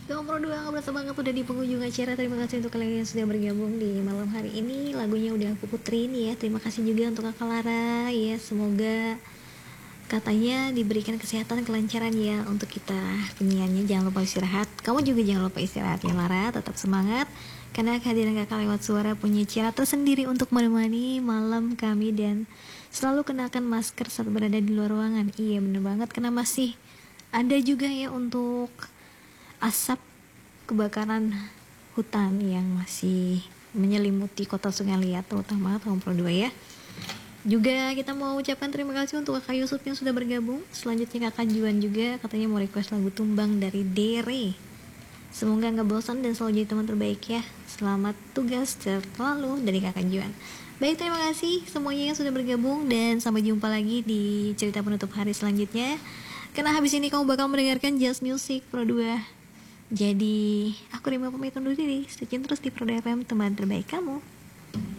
Nomor 2 nggak berasa banget udah di penghujung acara. Terima kasih untuk kalian yang sudah bergabung di malam hari ini. Lagunya udah aku puterin ya. Terima kasih juga untuk Kakak Lara ya. Semoga katanya diberikan kesehatan kelancaran ya untuk kita penyanyi. Jangan lupa istirahat. Kamu juga jangan lupa istirahat ya Lara. Tetap semangat karena kehadiran kakak lewat suara punya cara tersendiri untuk menemani malam kami. Dan selalu kenakan masker saat berada di luar ruangan. Iya bener banget, karena masih ada juga ya untuk asap kebakaran hutan yang masih menyelimuti kota Sungai Liat, terutama tahun Pro 2 ya. Juga kita mau ucapkan terima kasih untuk Kakak Yusuf yang sudah bergabung. Selanjutnya Kakak Juan juga katanya mau request lagu Tumbang dari Dere. Semoga gak bosan dan selalu jadi teman terbaik ya. Selamat tugas selalu dari Kakak Juan. Baik, terima kasih semuanya yang sudah bergabung. Dan sampai jumpa lagi di cerita penutup hari selanjutnya. Karena habis ini kamu bakal mendengarkan Just Music Pro 2. Jadi aku Rima pamit undur diri. Stay tune terus di Pro 2 FM, teman terbaik kamu.